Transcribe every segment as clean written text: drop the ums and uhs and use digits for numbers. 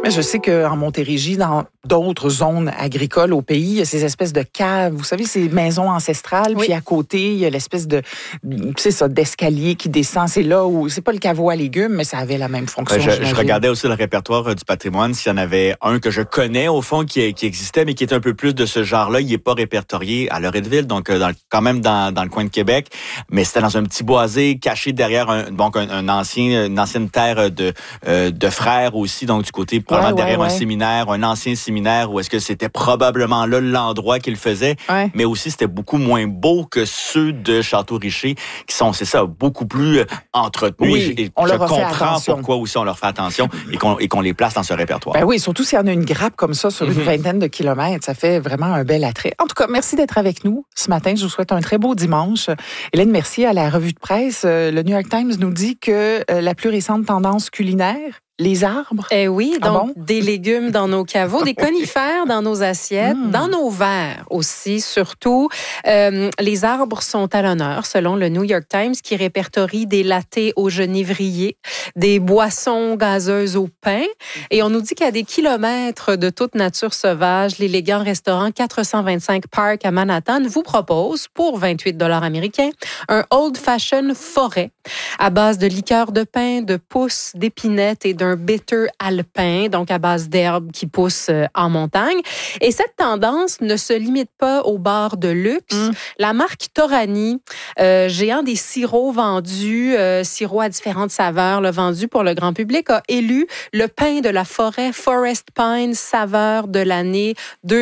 Mais je sais qu'en Montérégie, dans d'autres zones agricoles au pays, il y a ces espèces de caves, vous savez, ces maisons ancestrales, Oui. puis à côté, il y a l'espèce de, tu sais ça, d'escalier qui descend. C'est là où, c'est pas le caveau à légumes, mais ça avait la même fonction. Je regardais aussi le répertoire du patrimoine, s'il y en avait un que je connais, au fond, qui existait, mais qui est un peu plus de ce genre-là. Il n'est pas répertorié à Loretteville, donc quand même dans le coin de Québec, mais c'était dans un petit boisé caché derrière une ancienne terre de frères aussi, donc du côté probablement derrière un séminaire, un ancien séminaire, où est-ce que c'était probablement là l'endroit qu'il faisait, mais aussi c'était beaucoup moins beau que ceux de Château-Richer, qui sont, c'est ça, beaucoup plus entretenus. Oui, et on je leur a fait comprends attention. pourquoi aussi on leur fait attention et qu'on les place dans ce répertoire. Ben oui, surtout s'il y en a une grappe comme ça sur une vingtaine de kilomètres, ça fait vraiment un bel attrait. En tout cas, merci d'être avec nous ce matin. Je vous souhaite un très beau dimanche. Hélène Mercier, à la revue de presse, le New York Times nous dit que la plus récente tendance culinaire, les arbres. Eh oui, donc des légumes dans nos caveaux, des conifères dans nos assiettes, dans nos verres aussi, surtout. Les arbres sont à l'honneur, selon le New York Times, qui répertorie des lattés au genévrier, des boissons gazeuses au pain. Et on nous dit qu'à des kilomètres de toute nature sauvage, l'élégant restaurant 425 Park à Manhattan vous propose, pour 28 $ américains, un Old Fashioned forêt à base de liqueur de pain, de pousses, d'épinettes et d'un bitter alpin, donc à base d'herbes qui poussent en montagne. Et cette tendance ne se limite pas aux bars de luxe. La marque Torani, géant des sirops vendus, sirops à différentes saveurs, vendus pour le grand public, a élu le pain de la forêt Forest Pine saveur de l'année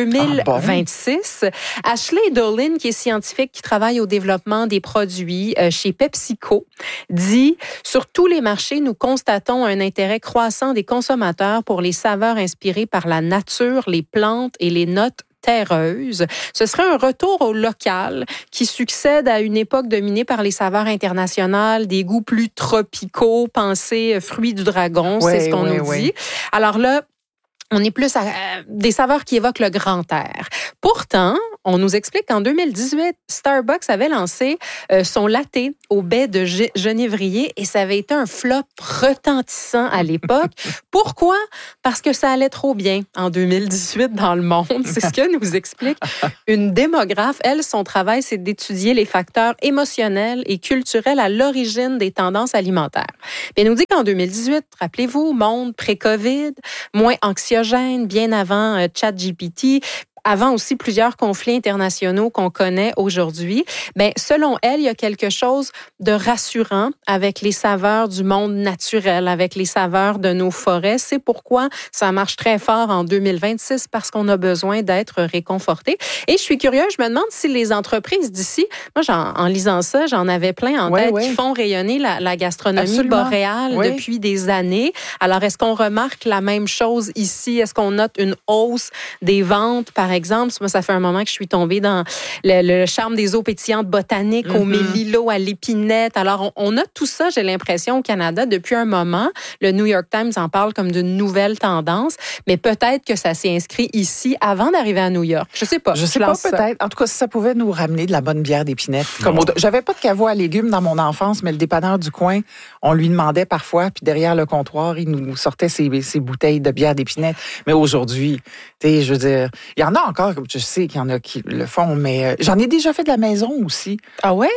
2026. Ashley Dolan, qui est scientifique, qui travaille au développement des produits chez PepsiCo, dit « Sur tous les marchés, nous constatons un intérêt croissant des consommateurs pour les saveurs inspirées par la nature, les plantes et les notes terreuse. Ce serait un retour au local qui succède à une époque dominée par les saveurs internationales, des goûts plus tropicaux, pensez fruits du dragon, c'est ce qu'on nous dit. Alors là, on est plus à des saveurs qui évoquent le grand air. Pourtant, on nous explique qu'en 2018, Starbucks avait lancé son latte au baies de genévrier et ça avait été un flop retentissant à l'époque. Pourquoi? Parce que ça allait trop bien en 2018 dans le monde. C'est ce que nous explique une démographe. Elle, son travail, c'est d'étudier les facteurs émotionnels et culturels à l'origine des tendances alimentaires. Puis elle nous dit qu'en 2018, rappelez-vous, monde pré-COVID, moins anxiogène, bien avant ChatGPT, avant aussi plusieurs conflits internationaux qu'on connaît aujourd'hui, ben selon elle, il y a quelque chose de rassurant avec les saveurs du monde naturel, avec les saveurs de nos forêts. C'est pourquoi ça marche très fort en 2026 parce qu'on a besoin d'être réconforté. Et je suis curieuse, je me demande si les entreprises d'ici, moi en lisant ça, j'en avais plein en tête qui font rayonner la gastronomie boréale depuis des années. Alors est-ce qu'on remarque la même chose ici? Est-ce qu'on note une hausse des ventes, par exemple? Moi, ça fait un moment que je suis tombée dans le charme des eaux pétillantes botaniques, au mélilo, à l'épinette. Alors, on a tout ça, j'ai l'impression, au Canada depuis un moment. Le New York Times en parle comme d'une nouvelle tendance, mais peut-être que ça s'est inscrit ici avant d'arriver à New York. Je sais pas. Je sais pas, peut-être. En tout cas, si ça pouvait nous ramener de la bonne bière d'épinette. J'avais pas de caveau à légumes dans mon enfance, mais le dépanneur du coin, on lui demandait parfois, puis derrière le comptoir, il nous sortait ses bouteilles de bière d'épinette. Mais aujourd'hui, tu sais, je veux dire, il y en a encore, je sais qu'il y en a qui le font, mais j'en ai déjà fait de la maison aussi. Ah ouais?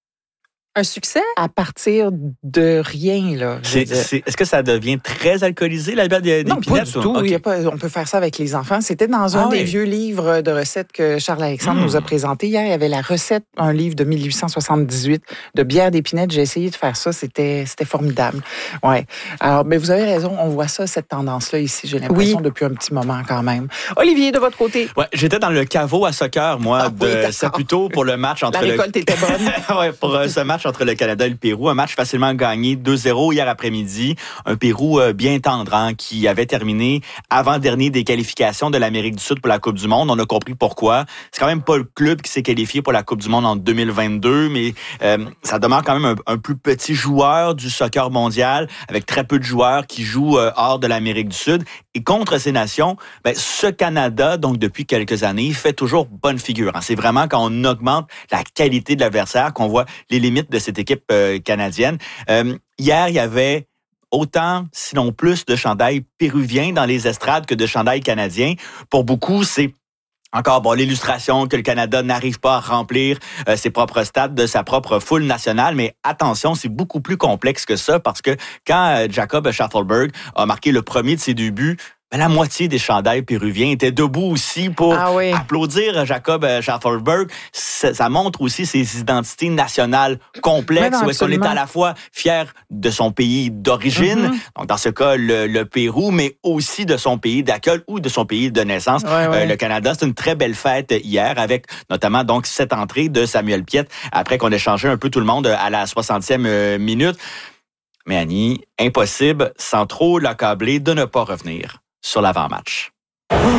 Un succès? À partir de rien, là. Est-ce que ça devient très alcoolisé, la bière d'épinette? Non, pas du tout. Okay. On peut faire ça avec les enfants. C'était dans un des vieux livres de recettes que Charles-Alexandre nous a présenté. Hier, il y avait la recette, un livre de 1878 de bière d'épinette. J'ai essayé de faire ça. C'était formidable. Ouais. Alors, mais vous avez raison. On voit ça, cette tendance-là ici. J'ai l'impression depuis un petit moment quand même. Olivier, de votre côté? Ouais, j'étais dans le caveau à soccer, moi, de Saputo pour le match entre la récolte était bonne. Ouais, pour ce match entre le Canada et le Pérou. Un match facilement gagné 2-0 hier après-midi. Un Pérou bien tendre, hein, qui avait terminé avant-dernier des qualifications de l'Amérique du Sud pour la Coupe du Monde. On a compris pourquoi. C'est quand même pas le club qui s'est qualifié pour la Coupe du Monde en 2022, mais ça demeure quand même un plus petit joueur du soccer mondial, avec très peu de joueurs qui jouent hors de l'Amérique du Sud. Et contre ces nations, ce Canada, donc depuis quelques années, fait toujours bonne figure. Hein. C'est vraiment quand on augmente la qualité de l'adversaire qu'on voit les limites de cette équipe canadienne. Hier, il y avait autant, sinon plus, de chandails péruviens dans les estrades que de chandails canadiens. Pour beaucoup, c'est encore l'illustration que le Canada n'arrive pas à remplir ses propres stades de sa propre foule nationale, mais attention, c'est beaucoup plus complexe que ça parce que quand Jacob Schaffelberg a marqué le premier de ses deux buts, la moitié des chandails péruviens étaient debout aussi pour applaudir Jacob Schaffelberg. Ça montre aussi ses identités nationales complexes, où est-ce qu'on est à la fois fier de son pays d'origine, donc dans ce cas le Pérou, mais aussi de son pays d'accueil ou de son pays de naissance, le Canada. C'est une très belle fête hier avec notamment donc cette entrée de Samuel Piette après qu'on ait changé un peu tout le monde à la 60e minute. Mais Annie, impossible, sans trop l'accabler, de ne pas revenir sur l'avant-match.